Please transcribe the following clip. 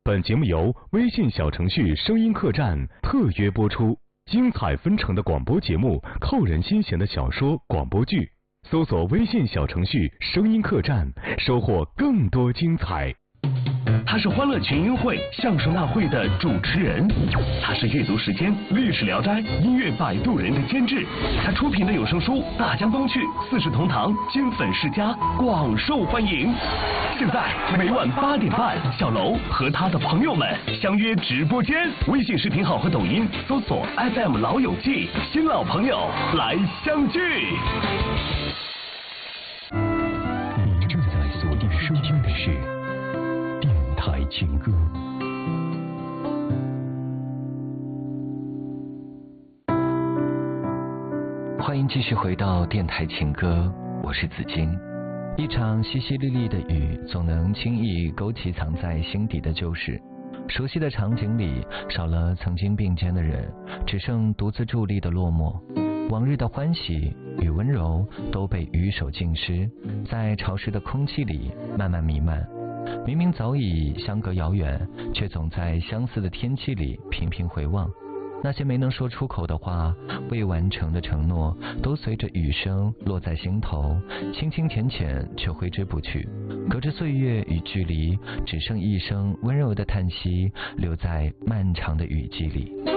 本节目由微信小程序声音客栈特约播出，精彩纷呈的广播节目，扣人心弦的小说、广播剧，搜索微信小程序声音客栈，收获更多精彩。 他是欢乐群英会相声大会的主持人，他是阅读时间历史聊斋音乐摆渡人的监制，他出品的有声书《大江东去》四世同堂金粉世家广受欢迎。现在每晚8点半，小楼和他的朋友们相约直播间，微信视频号和抖音搜索 FM 老友记，新老朋友来相聚。 您正在锁定收听的是电台情歌。欢迎继续回到电台情歌，我是子金。一场淅淅沥沥的雨，总能轻易勾起藏在心底的旧事。熟悉的场景里，少了曾经并肩的人，只剩独自伫立的落寞。往日的欢喜与温柔都被雨手浸湿，在潮湿的空气里慢慢弥漫。明明早已相隔遥远，却总在相似的天气里频频回望。那些没能说出口的话，未完成的承诺，都随着雨声落在心头，清清浅浅却挥之不去。隔着岁月与距离，只剩一声温柔的叹息，留在漫长的雨季里。